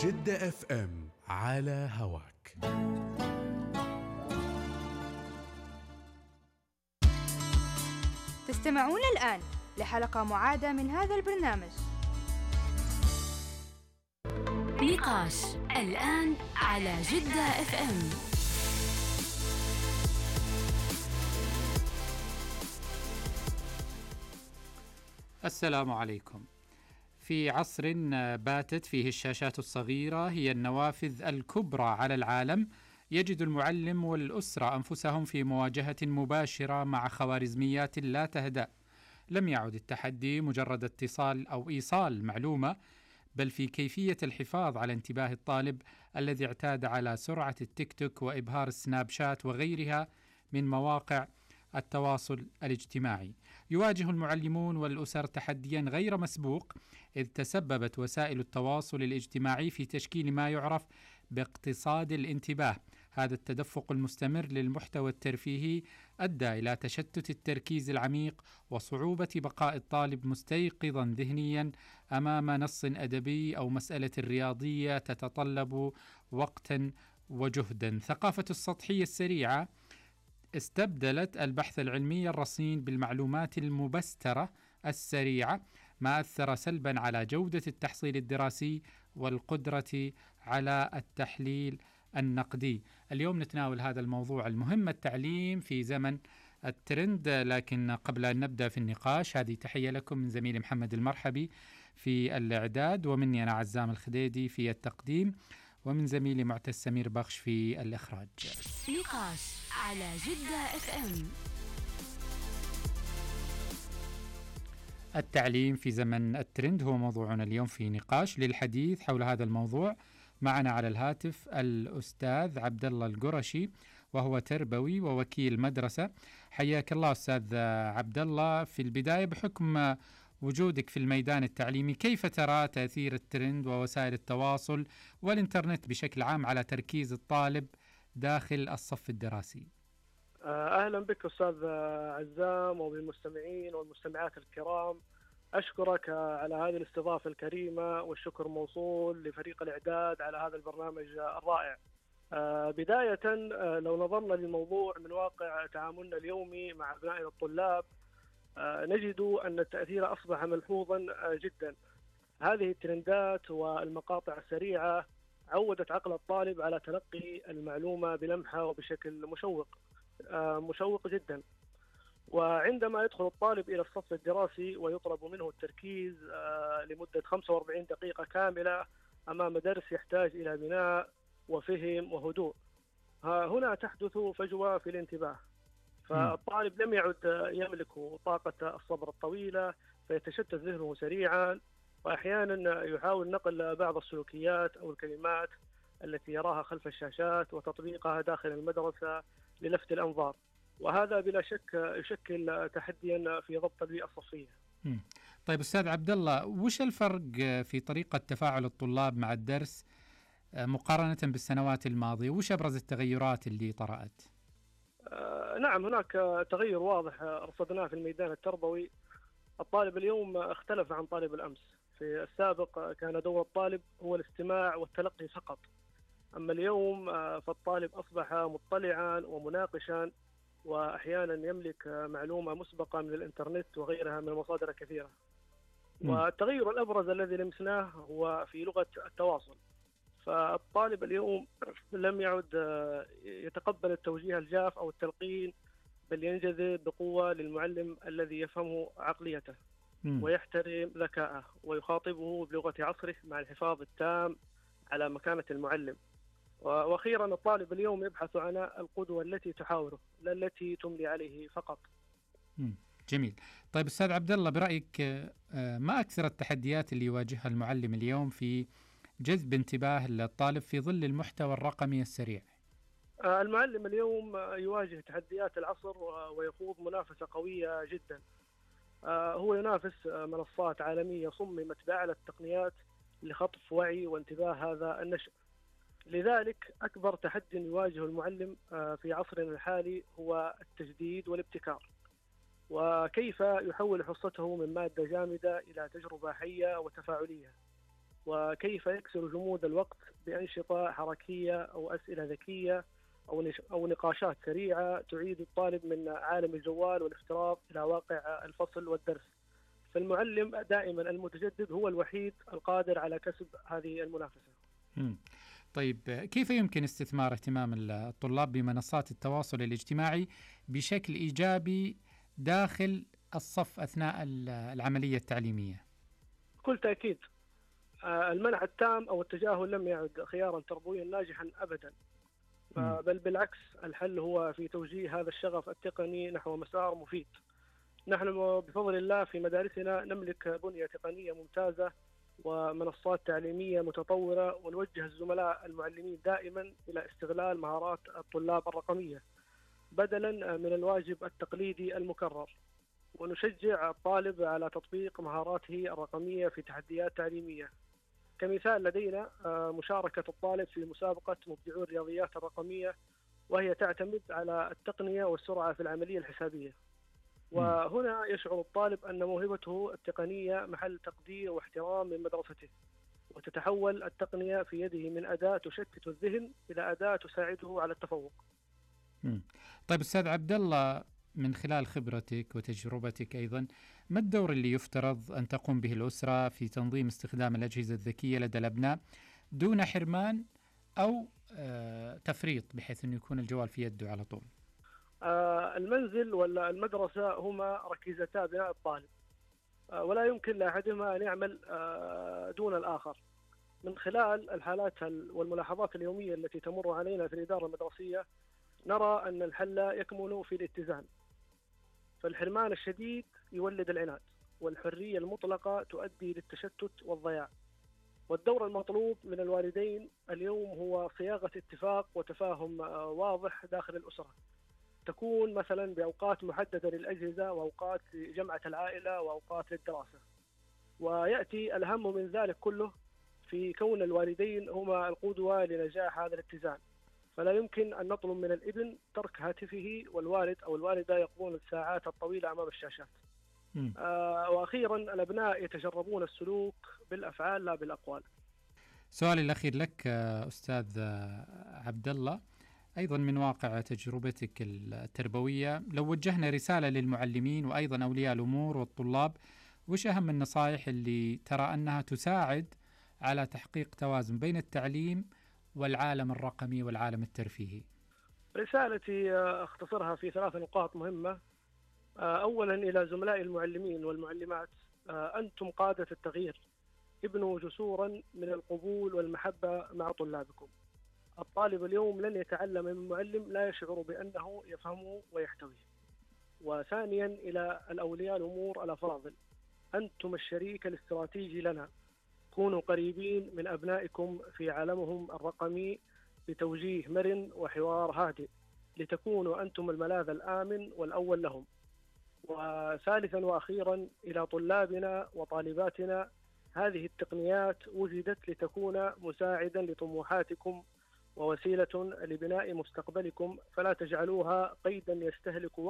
جدة اف ام على هواك. تستمعون الآن لحلقة معادة من هذا البرنامج. نقاش الآن على جدة اف ام. السلام عليكم. في عصر باتت فيه الشاشات الصغيرة هي النوافذ الكبرى على العالم، يجد المعلم والأسرة أنفسهم في مواجهة مباشرة مع خوارزميات لا تهدأ. لم يعد التحدي مجرد اتصال أو إيصال معلومة، بل في كيفية الحفاظ على انتباه الطالب الذي اعتاد على سرعة التيك توك وإبهار السناب شات وغيرها من مواقع التواصل الاجتماعي. يواجه المعلمون والأسر تحديا غير مسبوق، إذ تسببت وسائل التواصل الاجتماعي في تشكيل ما يعرف باقتصاد الانتباه. هذا التدفق المستمر للمحتوى الترفيهي أدى إلى تشتت التركيز العميق وصعوبة بقاء الطالب مستيقظا ذهنيا أمام نص أدبي أو مسألة رياضية تتطلب وقتا وجهدا. ثقافة السطحية السريعة استبدلت البحث العلمي الرصين بالمعلومات المبسترة السريعة، ما أثر سلبا على جودة التحصيل الدراسي والقدرة على التحليل النقدي. اليوم نتناول هذا الموضوع المهم، التعليم في زمن الترند. لكن قبل أن نبدأ في النقاش، هذه تحية لكم من زميلي محمد المرحبي في الإعداد، ومني أنا عزام الخديدي في التقديم، ومن زميلي معتز سمير بخش في الإخراج. نقاش على جدة اف ام. التعليم في زمن الترند هو موضوعنا اليوم في نقاش. للحديث حول هذا الموضوع معنا على الهاتف الأستاذ عبد الله القرشي، وهو تربوي ووكيل مدرسة. حياك الله أستاذ عبد الله. في البداية، بحكم وجودك في الميدان التعليمي، كيف ترى تأثير الترند ووسائل التواصل والإنترنت بشكل عام على تركيز الطالب داخل الصف الدراسي؟ أهلا بك أستاذ عزام وبالمستمعين والمستمعات الكرام. أشكرك على هذه الاستضافة الكريمة، والشكر موصول لفريق الإعداد على هذا البرنامج الرائع. بداية، لو نظرنا للموضوع من واقع تعاملنا اليومي مع أبنائنا الطلاب، نجد أن التأثير أصبح ملحوظا جدا. هذه الترندات والمقاطع السريعة عودت عقل الطالب على تلقي المعلومة بلمحة وبشكل مشوق جدا. وعندما يدخل الطالب إلى الصف الدراسي ويطلب منه التركيز لمدة 45 دقيقة كاملة أمام درس يحتاج إلى بناء وفهم وهدوء، هنا تحدث فجوة في الانتباه. فالطالب لم يعد يملك طاقة الصبر الطويلة، فيتشتت ذهنه سريعا، وأحيانا يحاول نقل بعض السلوكيات أو الكلمات التي يراها خلف الشاشات وتطبيقها داخل المدرسة للفت الأنظار، وهذا بلا شك يشكل تحديا في ضبط البيئة الصفية. طيب أستاذ عبد الله، وش الفرق في طريقة تفاعل الطلاب مع الدرس مقارنة بالسنوات الماضية؟ وش أبرز التغيرات اللي طرأت؟ نعم، هناك تغير واضح رصدناه في الميدان التربوي. الطالب اليوم اختلف عن طالب الأمس. في السابق كان دور الطالب هو الاستماع والتلقي فقط، أما اليوم فالطالب أصبح مطلعا ومناقشا، وأحيانا يملك معلومة مسبقة من الإنترنت وغيرها من المصادر الكثيرة. والتغير الأبرز الذي لمسناه هو في لغة التواصل. فالطالب اليوم لم يعد يتقبل التوجيه الجاف أو التلقين، بل ينجذب بقوة للمعلم الذي يفهمه عقليته ويحترم ذكاءه ويخاطبه بلغة عصره مع الحفاظ التام على مكانة المعلم. وأخيرا، الطالب اليوم يبحث عن القدوة التي تحاوره، لا التي تملي عليه فقط. جميل. طيب أستاذ عبد الله، برأيك ما أكثر التحديات اللي يواجهها المعلم اليوم في جذب انتباه الطالب في ظل المحتوى الرقمي السريع؟ المعلم اليوم يواجه تحديات العصر ويخوض منافسة قوية جدا. هو ينافس منصات عالمية صممت بأعلى التقنيات لخطف وعي وانتباه هذا النشء. لذلك أكبر تحدي يواجه المعلم في عصرنا الحالي هو التجديد والابتكار، وكيف يحول حصته من مادة جامدة إلى تجربة حية وتفاعلية. وكيف يكسر جمود الوقت بأنشطة حركية أو أسئلة ذكية أو نقاشات سريعة تعيد الطالب من عالم الجوال والافتراض إلى واقع الفصل والدرس. فالمعلم دائما المتجدد هو الوحيد القادر على كسب هذه المنافسة. طيب، كيف يمكن استثمار اهتمام الطلاب بمنصات التواصل الاجتماعي بشكل إيجابي داخل الصف أثناء العملية التعليمية؟ بكل تأكيد المنع التام أو التجاهل لم يعد خيارا تربويا ناجحا أبدا، بل بالعكس الحل هو في توجيه هذا الشغف التقني نحو مسار مفيد. نحن بفضل الله في مدارسنا نملك بنية تقنية ممتازة ومنصات تعليمية متطورة، ونوجه الزملاء المعلمين دائما إلى استغلال مهارات الطلاب الرقمية بدلا من الواجب التقليدي المكرر، ونشجع الطالب على تطبيق مهاراته الرقمية في تحديات تعليمية. كمثال لدينا مشاركة الطالب في مسابقة مبدعو الرياضيات الرقمية، وهي تعتمد على التقنية والسرعة في العملية الحسابية. وهنا يشعر الطالب أن موهبته التقنية محل تقدير واحترام من مدرسته، وتتحول التقنية في يده من أداة تشتت الذهن إلى أداة تساعده على التفوق. طيب أستاذ عبد الله، من خلال خبرتك وتجربتك أيضا، ما الدور اللي يفترض أن تقوم به الأسرة في تنظيم استخدام الأجهزة الذكية لدى الأبناء دون حرمان أو تفريط، بحيث أنه يكون الجوال في يده على طول؟ المنزل ولا المدرسة هما ركيزتا بناء الطالب، ولا يمكن لأحدهما أن يعمل دون الآخر. من خلال الحالات والملاحظات اليومية التي تمر علينا في الإدارة المدرسية، نرى أن الحل يكمن في الاتزان. فالحرمان الشديد يولد العناد، والحرية المطلقة تؤدي للتشتت والضياع. والدور المطلوب من الوالدين اليوم هو صياغة اتفاق وتفاهم واضح داخل الأسرة، تكون مثلا بأوقات محددة للأجهزة، وأوقات لجمعة العائلة، وأوقات للدراسة. ويأتي الأهم من ذلك كله في كون الوالدين هما القدوة لنجاح هذا الاتزان. فلا يمكن أن نطلب من الابن ترك هاتفه والوالد أو الوالدة يقضون الساعات الطويلة أمام الشاشات. وأخيرا الأبناء يتجربون السلوك بالأفعال لا بالأقوال. سؤالي الأخير لك أستاذ عبد الله، أيضا من واقع تجربتك التربوية، لو وجهنا رسالة للمعلمين وأيضا أولياء الأمور والطلاب، وش أهم النصائح اللي ترى أنها تساعد على تحقيق توازن بين التعليم والعالم الرقمي والعالم الترفيهي؟ رسالتي أختصرها في 3 نقاط مهمة. أولا إلى زملاء المعلمين والمعلمات، أنتم قادة التغيير، ابنوا جسورا من القبول والمحبة مع طلابكم. الطالب اليوم لن يتعلم من معلم لا يشعر بأنه يفهمه ويحتويه. وثانيا إلى الأولياء الأمور الأفاضل، أنتم الشريك الاستراتيجي لنا، كونوا قريبين من أبنائكم في عالمهم الرقمي بتوجيه مرن وحوار هادئ، لتكونوا أنتم الملاذ الآمن والأول لهم. وثالثا وأخيرا إلى طلابنا وطالباتنا، هذه التقنيات وجدت لتكون مساعدا لطموحاتكم ووسيلة لبناء مستقبلكم، فلا تجعلوها قيدا يستهلك